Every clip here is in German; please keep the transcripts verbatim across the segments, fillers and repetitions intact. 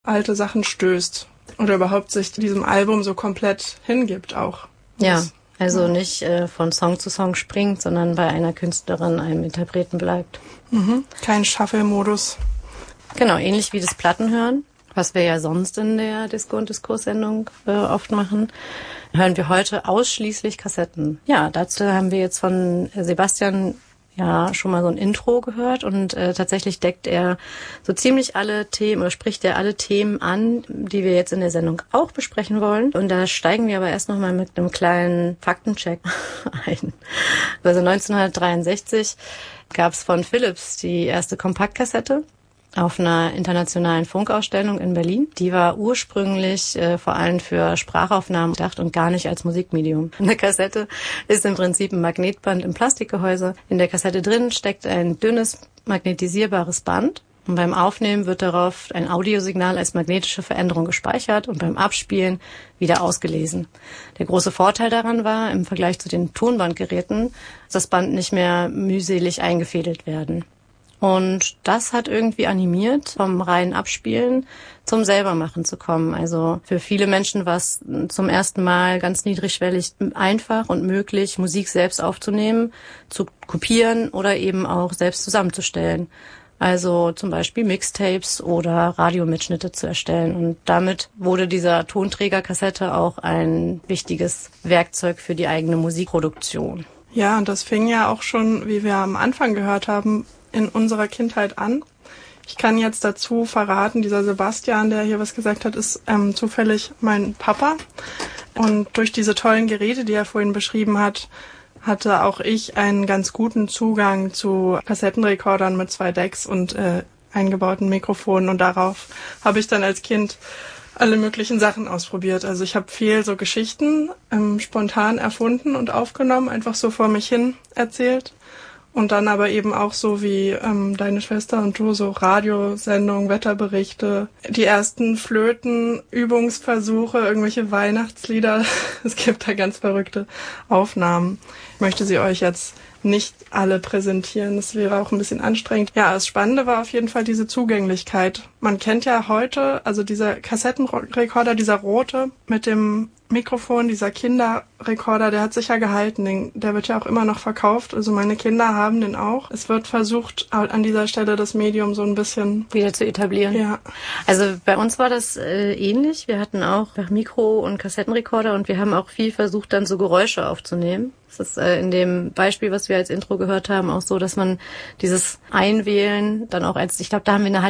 alte Sachen stößt oder überhaupt sich diesem Album so komplett hingibt auch. Ja, das, also ja. nicht äh, von Song zu Song springt, sondern bei einer Künstlerin, einem Interpreten bleibt. Mhm. Kein Shuffle-Modus. Genau, ähnlich wie das Plattenhören, was wir ja sonst in der Disco- und Diskurssendung äh, oft machen, hören wir heute ausschließlich Kassetten. Ja, dazu haben wir jetzt von Sebastian ja schon mal so ein Intro gehört und äh, tatsächlich deckt er so ziemlich alle Themen oder spricht er alle Themen an, die wir jetzt in der Sendung auch besprechen wollen. Und da steigen wir aber erst noch mal mit einem kleinen Faktencheck ein. Also neunzehnhundertdreiundsechzig gab es von Philips die erste Kompaktkassette auf einer internationalen Funkausstellung in Berlin. Die war ursprünglich äh, vor allem für Sprachaufnahmen gedacht und gar nicht als Musikmedium. Eine Kassette ist im Prinzip ein Magnetband im Plastikgehäuse. In der Kassette drin steckt ein dünnes magnetisierbares Band. Und beim Aufnehmen wird darauf ein Audiosignal als magnetische Veränderung gespeichert und beim Abspielen wieder ausgelesen. Der große Vorteil daran war, im Vergleich zu den Tonbandgeräten, dass das Band nicht mehr mühselig eingefädelt werden. Und das hat irgendwie animiert, vom reinen Abspielen zum Selbermachen zu kommen. Also für viele Menschen war es zum ersten Mal ganz niedrigschwellig einfach und möglich, Musik selbst aufzunehmen, zu kopieren oder eben auch selbst zusammenzustellen. Also zum Beispiel Mixtapes oder Radiomitschnitte zu erstellen. Und damit wurde dieser Tonträgerkassette auch ein wichtiges Werkzeug für die eigene Musikproduktion. Ja, und das fing ja auch schon, wie wir am Anfang gehört haben, in unserer Kindheit an. Ich kann jetzt dazu verraten, dieser Sebastian, der hier was gesagt hat, ist ähm, zufällig mein Papa. Und durch diese tollen Geräte, die er vorhin beschrieben hat, hatte auch ich einen ganz guten Zugang zu Kassettenrekordern mit zwei Decks und äh, eingebauten Mikrofonen. Und darauf habe ich dann als Kind alle möglichen Sachen ausprobiert. Also ich habe viel so Geschichten ähm, spontan erfunden und aufgenommen, einfach so vor mich hin erzählt. Und dann aber eben auch so wie ähm, deine Schwester und du, so Radiosendungen, Wetterberichte, die ersten Flöten, Übungsversuche, irgendwelche Weihnachtslieder. Es gibt da ganz verrückte Aufnahmen. Ich möchte sie euch jetzt nicht alle präsentieren. Das wäre auch ein bisschen anstrengend. Ja, das Spannende war auf jeden Fall diese Zugänglichkeit. Man kennt ja heute, also dieser Kassettenrekorder, dieser rote mit dem Mikrofon, dieser Kinderrekorder, der hat sich ja gehalten. Den, der wird ja auch immer noch verkauft. Also meine Kinder haben den auch. Es wird versucht, an dieser Stelle das Medium so ein bisschen wieder zu etablieren. Ja. Also bei uns war das äh, ähnlich. Wir hatten auch Mikro- und Kassettenrekorder und wir haben auch viel versucht, dann so Geräusche aufzunehmen. Das ist äh, in dem Beispiel, was wir als Intro gehört haben, auch so, dass man dieses Einwählen dann auch als, ich glaube, da haben wir eine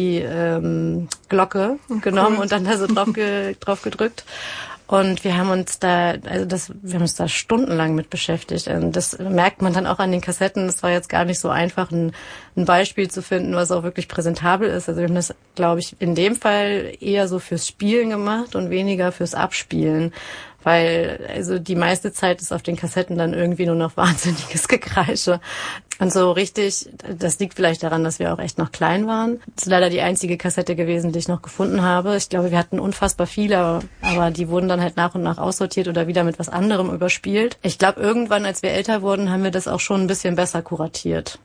Halligalli-Glocke ähm, genommen cool. Und dann da so drauf, ge, drauf gedrückt. Und wir haben uns da, also das, wir haben uns da stundenlang mit beschäftigt. Und das merkt man dann auch an den Kassetten. Es war jetzt gar nicht so einfach, ein, ein Beispiel zu finden, was auch wirklich präsentabel ist. Also wir haben das, glaube ich, in dem Fall eher so fürs Spielen gemacht und weniger fürs Abspielen. Weil also die meiste Zeit ist auf den Kassetten dann irgendwie nur noch wahnsinniges Gekreische. Und so richtig, das liegt vielleicht daran, dass wir auch echt noch klein waren. Das ist leider die einzige Kassette gewesen, die ich noch gefunden habe. Ich glaube, wir hatten unfassbar viele, aber die wurden dann halt nach und nach aussortiert oder wieder mit was anderem überspielt. Ich glaube, irgendwann, als wir älter wurden, haben wir das auch schon ein bisschen besser kuratiert.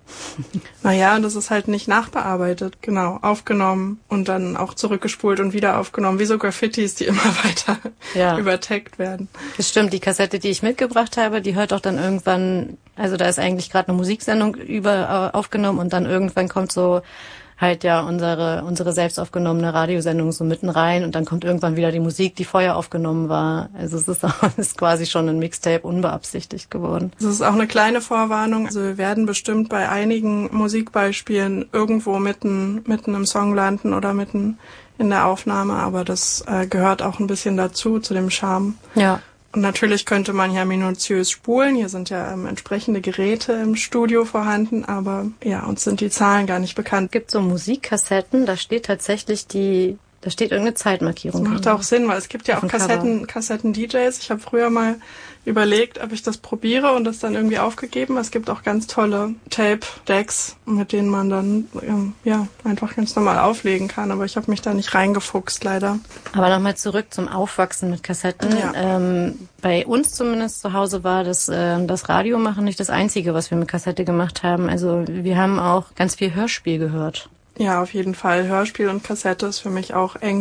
Naja, das ist halt nicht nachbearbeitet. Genau, aufgenommen und dann auch zurückgespult und wieder aufgenommen. Wie so Graffitis, die immer weiter ja. übertaggt werden. Das stimmt, die Kassette, die ich mitgebracht habe, die hört auch dann irgendwann, also da ist eigentlich gerade eine Musiksendung über äh, aufgenommen und dann irgendwann kommt so halt ja unsere unsere selbst aufgenommene Radiosendung so mitten rein und dann kommt irgendwann wieder die Musik, die vorher aufgenommen war. Also es ist, auch, ist quasi schon ein Mixtape unbeabsichtigt geworden. Das ist auch eine kleine Vorwarnung. Also wir werden bestimmt bei einigen Musikbeispielen irgendwo mitten mitten im Song landen oder mitten in der Aufnahme, aber das äh, gehört auch ein bisschen dazu, zu dem Charme. Ja. Und natürlich könnte man ja minutiös spulen. Hier sind ja ähm, entsprechende Geräte im Studio vorhanden, aber ja, uns sind die Zahlen gar nicht bekannt. Es gibt so Musikkassetten, da steht tatsächlich die, da steht irgendeine Zeitmarkierung. Das macht auch Sinn, weil es gibt ja auch Kassetten, Kassetten-D Js. Ich habe früher mal überlegt, ob ich das probiere und das dann irgendwie aufgegeben. Es gibt auch ganz tolle Tape-Decks, mit denen man dann ähm, ja einfach ganz normal auflegen kann. Aber ich habe mich da nicht reingefuchst, leider. Aber nochmal zurück zum Aufwachsen mit Kassetten. Ja. Ähm, bei uns zumindest zu Hause war das, äh, das Radiomachen nicht das Einzige, was wir mit Kassette gemacht haben. Also wir haben auch ganz viel Hörspiel gehört. Ja, auf jeden Fall. Hörspiel und Kassette ist für mich auch eng